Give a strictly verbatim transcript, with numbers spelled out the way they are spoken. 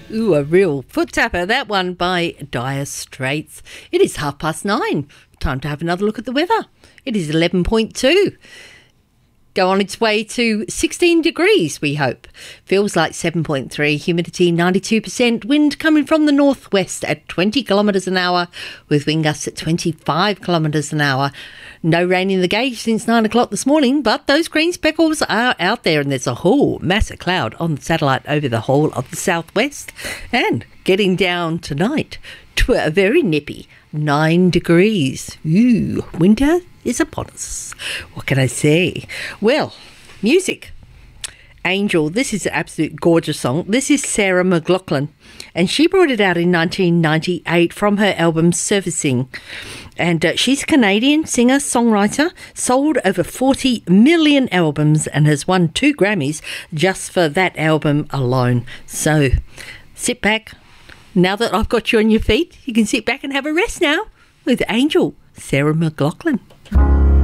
Ooh, a real foot tapper. That one by Dire Straits. It is half past nine. Time to have another look at the weather. It is eleven point two. Go on its way to sixteen degrees, we hope. Feels like seven point three. Humidity ninety-two percent. Wind coming from the northwest at twenty kilometres an hour with wind gusts at twenty-five kilometres an hour. No rain in the gauge since nine o'clock this morning, but those green speckles are out there and there's a whole massive cloud on the satellite over the whole of the southwest. And getting down tonight to a very nippy nine degrees. Ooh, winter is upon us. What can I say? Well, music. Angel, this is an absolute gorgeous song. This is Sarah McLachlan, and she brought it out in nineteen ninety-eight from her album Surfacing. And uh, she's a Canadian singer, songwriter, sold over forty million albums and has won two Grammys just for that album alone. So sit back. Now that I've got you on your feet, you can sit back and have a rest now with Angel, Sarah McLachlan.